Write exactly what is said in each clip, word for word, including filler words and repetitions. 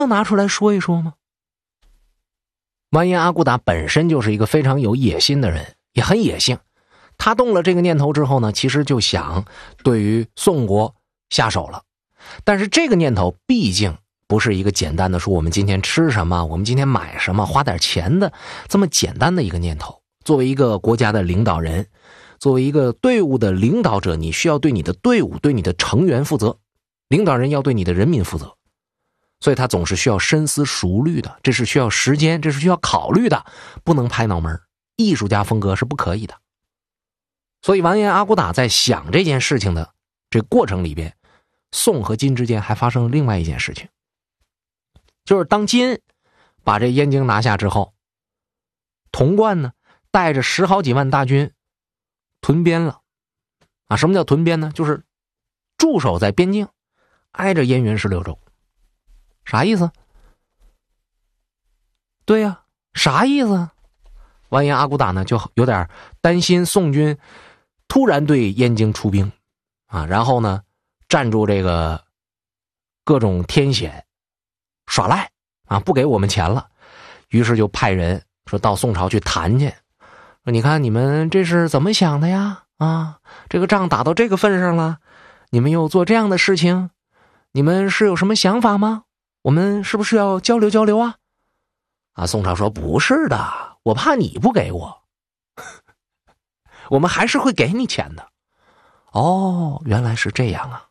能拿出来说一说吗？完颜阿骨打本身就是一个非常有野心的人，也很野性。他动了这个念头之后呢，其实就想对于宋国下手了。但是这个念头毕竟不是一个简单的说我们今天吃什么，我们今天买什么，花点钱的这么简单的一个念头。作为一个国家的领导人，作为一个队伍的领导者，你需要对你的队伍、对你的成员负责，领导人要对你的人民负责。所以他总是需要深思熟虑的，这是需要时间，这是需要考虑的，不能拍脑门，艺术家风格是不可以的。所以完颜阿骨打在想这件事情的这过程里边，宋和金之间还发生了另外一件事情，就是当金把这燕京拿下之后，童贯呢带着十好几万大军屯边了啊！什么叫屯边呢？就是驻守在边境，挨着燕云十六州。啥意思？对呀、啊，啥意思？完颜阿骨打呢就有点担心宋军突然对燕京出兵啊，然后呢占住这个各种天险，耍赖啊，不给我们钱了。于是就派人说到宋朝去谈去，说你看你们这是怎么想的呀？啊，这个仗打到这个份上了，你们又做这样的事情，你们是有什么想法吗？我们是不是要交流交流啊？啊，宋朝说不是的，我怕你不给我，我们还是会给你钱的。哦，原来是这样啊。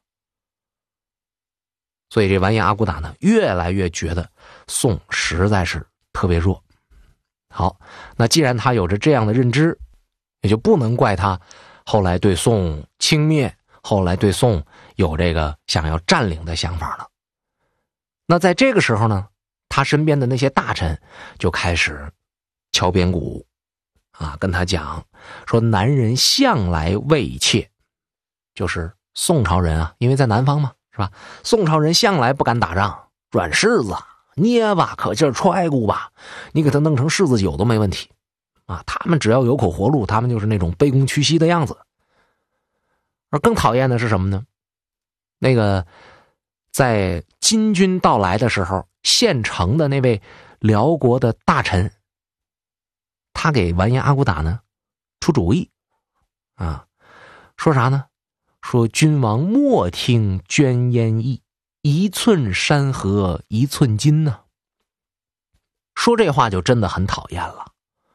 所以这完颜阿骨打呢，越来越觉得宋实在是特别弱。好，那既然他有着这样的认知，也就不能怪他后来对宋轻蔑，后来对宋有这个想要占领的想法了。那在这个时候呢，他身边的那些大臣就开始敲边鼓啊，跟他讲说男人向来畏怯，就是宋朝人啊，因为在南方嘛，是吧？宋朝人向来不敢打仗，软柿子捏吧，可劲儿踹鼓吧，你给他弄成柿子酒都没问题啊！他们只要有口活路，他们就是那种卑躬屈膝的样子。而更讨厌的是什么呢？那个在金军到来的时候，县城的那位辽国的大臣，他给完颜阿骨打呢出主意啊，说啥呢？说君王莫听捐燕意，一寸山河一寸金呢。说这话就真的很讨厌了。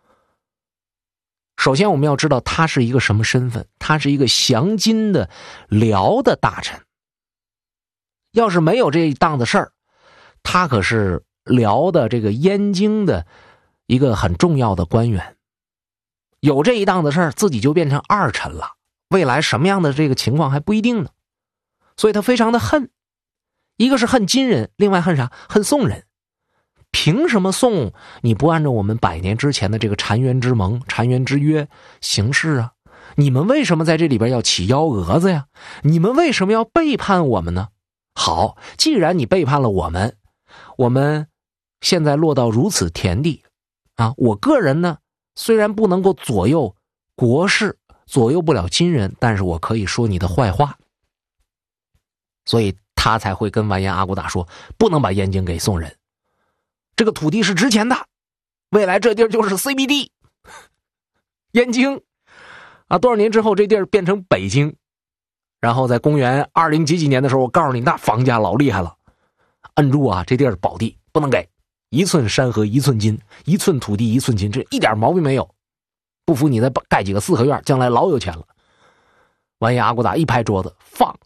首先我们要知道他是一个什么身份，他是一个降金的辽的大臣。要是没有这一档子事儿，他可是辽的这个燕京的一个很重要的官员。有这一档子事儿，自己就变成二臣了，未来什么样的这个情况还不一定呢。所以他非常的恨，一个是恨金人，另外恨啥？恨宋人。凭什么宋你不按照我们百年之前的这个澶渊之盟、澶渊之约行事啊？你们为什么在这里边要起幺蛾子呀？你们为什么要背叛我们呢？好，既然你背叛了我们，我们现在落到如此田地啊！我个人呢，虽然不能够左右国事，左右不了金人，但是我可以说你的坏话。所以他才会跟完颜阿骨打说，不能把燕京给宋人，这个土地是值钱的，未来这地儿就是 C B D。 燕京啊，多少年之后这地儿变成北京，然后在公元二零几几年的时候，我告诉你那房价老厉害了，摁住啊，这地儿宝地不能给，一寸山河一寸金，一寸土地一寸金，这一点毛病没有。不服你再盖几个四合院，将来老有钱了。完颜阿骨打一拍桌子，放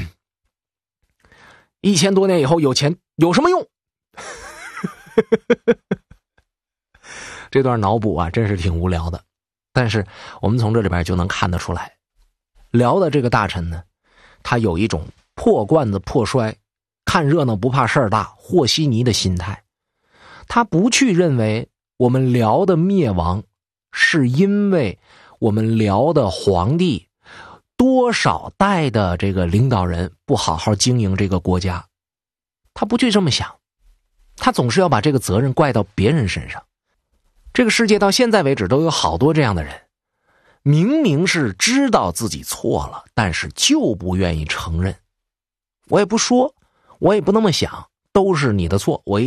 一千多年以后有钱有什么用？这段脑补啊，真是挺无聊的。但是我们从这里边就能看得出来，辽的这个大臣呢，他有一种破罐子破摔，看热闹不怕事儿大，和稀泥的心态。他不去认为我们辽的灭亡是因为我们辽的皇帝多少代的这个领导人不好好经营这个国家，他不去这么想，他总是要把这个责任怪到别人身上。这个世界到现在为止都有好多这样的人，明明是知道自己错了，但是就不愿意承认。我也不说，我也不那么想， 都是你的错。我一